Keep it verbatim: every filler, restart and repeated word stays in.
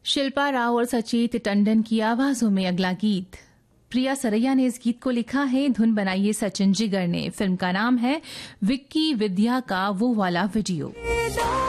शिल्पा राव और सचेत टंडन की आवाजों में अगला गीत। प्रिया सरैया ने इस गीत को लिखा है, धुन बनाई है सचिन जिगर ने। फिल्म का नाम है विक्की विद्या का वो वाला वीडियो।